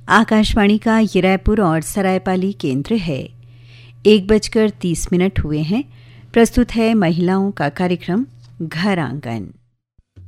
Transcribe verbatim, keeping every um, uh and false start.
आकाशवाणी का ये रायपुर और सरायपाली केंद्र है। एक बजकर तीस मिनट हुए हैं। प्रस्तुत है महिलाओं का कार्यक्रम घर आंगन।